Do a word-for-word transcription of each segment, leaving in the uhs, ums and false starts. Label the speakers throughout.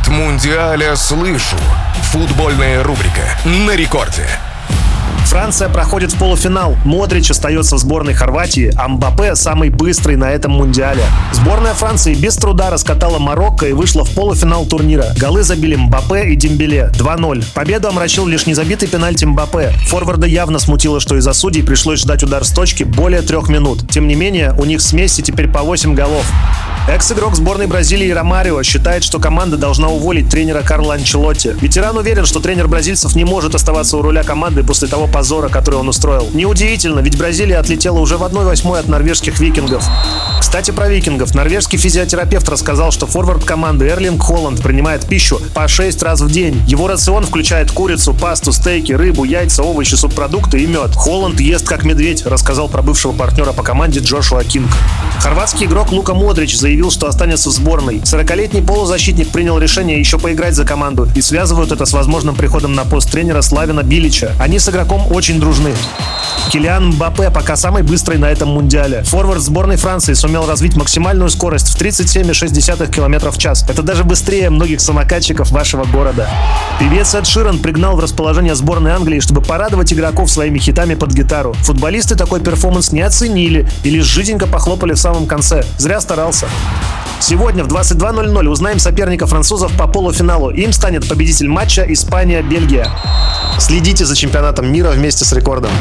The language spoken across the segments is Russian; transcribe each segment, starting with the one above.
Speaker 1: Мундиаля слышу. Футбольная рубрика на рекорде.
Speaker 2: Франция проходит в полуфинал. Модрич остается в сборной Хорватии, а Мбаппе самый быстрый на этом мундиале. Сборная Франции без труда раскатала Марокко и вышла в полуфинал турнира. Голы забили Мбаппе и Дембеле два ноль. Победу омрачил лишь незабитый пенальти Мбаппе. Форварда явно смутило, что из-за судей пришлось ждать удар с точки более трех минут. Тем не менее, у них с Месси теперь по восемь голов. Экс-игрок сборной Бразилии Ромарио считает, что команда должна уволить тренера Карло Анчелотти. Ветеран уверен, что тренер бразильцев не может оставаться у руля команды после того позора, который он устроил. Неудивительно, ведь Бразилия отлетела уже в одной восьмой от норвежских Викингов. Кстати, про Викингов. Норвежский физиотерапевт рассказал, что форвард команды Эрлинг Холланд принимает пищу по шесть раз в день. Его рацион включает курицу, пасту, стейки, рыбу, яйца, овощи, субпродукты и мед. Холланд ест как медведь, рассказал про бывшего партнера по команде Джошуа Кинг. Хорватский игрок Лука Модрич заявил, что останется в сборной. сорокалетний полузащитник принял решение еще поиграть за команду и связывают это с возможным приходом на пост тренера Славена Билича. Они с игроком очень дружны. Килиан Мбаппе пока самый быстрый на этом мундиале. Форвард сборной Франции сумел развить максимальную скорость в тридцать семь целых шесть десятых километра в час. Это даже быстрее многих самокатчиков вашего города. Певец Эд Ширан пригнал в расположение сборной Англии, чтобы порадовать игроков своими хитами под гитару. Футболисты такой перформанс не оценили и лишь жиденько похлопали в самом конце. Зря старался. Сегодня в двадцать два ноль ноль узнаем соперника французов по полуфиналу. Им станет победитель матча Испания-Бельгия. Следите за чемпионатом мира вместе с Рекордом.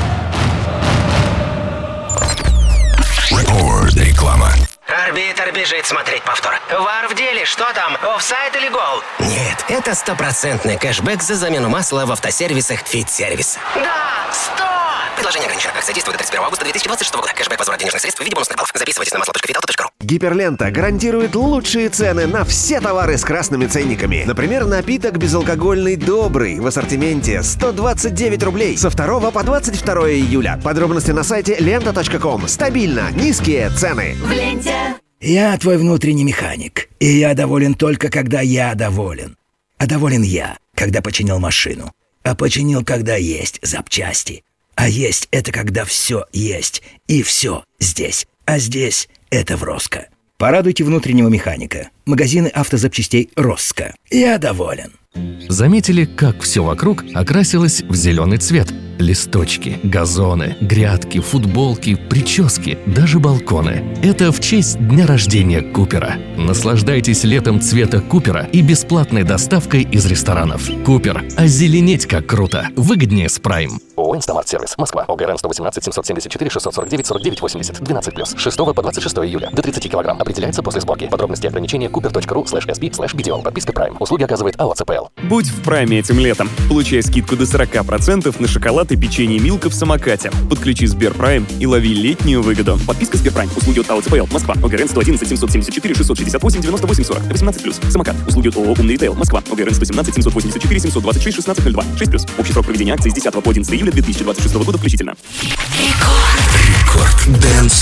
Speaker 1: Рекорд. Реклама.
Speaker 3: Арбитр бежит смотреть повтор. Вар в деле, что там, офсайд или гол?
Speaker 4: Нет, это стопроцентный кэшбэк за замену масла в автосервисах Фит-сервис.
Speaker 3: Да, сто!
Speaker 4: Предложение ограничено. Акция действует до тридцать первого августа две тысячи двадцать шестого года. Кэшбэк возврат денежных средств в виде бонусных баллов. Записывайтесь на масло точка фитауто точка ру.
Speaker 5: Гиперлента гарантирует лучшие цены на все товары с красными ценниками. Например, напиток безалкогольный «Добрый» в ассортименте сто двадцать девять рублей со второго по двадцать второе июля. Подробности на сайте лента точка ком. Стабильно низкие цены.
Speaker 6: В ленте.
Speaker 7: Я твой внутренний механик, и я доволен только, когда я доволен. А доволен я, когда починил машину. А починил, когда есть запчасти. А есть — это когда все есть, и все здесь. А здесь — это в Роско. Порадуйте внутреннего механика. Магазины автозапчастей Роско. Я доволен.
Speaker 8: Заметили, как все вокруг окрасилось в зеленый цвет? Листочки, газоны, грядки, футболки, прически, даже балконы. Это в честь дня рождения Купера. Наслаждайтесь летом цвета Купера и бесплатной доставкой из ресторанов. Купер. Озеленеть как круто. Выгоднее с Прайм.
Speaker 9: ООО «Инстамарт-сервис». Москва. ОГРН сто восемнадцать семьсот семьдесят четыре шестьсот сорок девять сорок девять восемьдесят. двенадцать плюс. с шестого по двадцать шестое июля. До тридцати килограмм. Определяется после сборки. Подробности и ограничения купер точка ру слэш эс би слэш би ди о. Подписка Прайм. Услуги оказывает АО ЦПЛ.
Speaker 10: Будь в Прайме этим летом. Получай скидку до сорок процентов на шоколад и печенье Милка в самокате. Подключи Сберпрайм и лови летнюю выгоду. Подписка Сберпрайм. Услуги от АО ЦПЛ. Москва. ОГРН сто одиннадцать семьсот семьдесят четыре шестьсот шестьдесят восемь девяносто восемь сорок. восемнадцать плюс. Самокат. Услуги от ООО «Умный ритейл». Москва. ОГРН сто семнадцать семьсот восемьдесят четыре семьсот двадцать шесть шестнадцать ноль два. шесть плюс. Общий срок проведения акции с десятого по одиннадцатое июля две тысячи двадцать шестого года включительно.
Speaker 1: Рекорд. Рекорд. Дэнс